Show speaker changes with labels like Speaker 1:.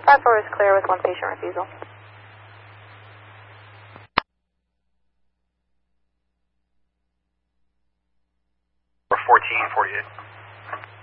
Speaker 1: 5-4 is clear with 1 patient refusal.
Speaker 2: Or 1448.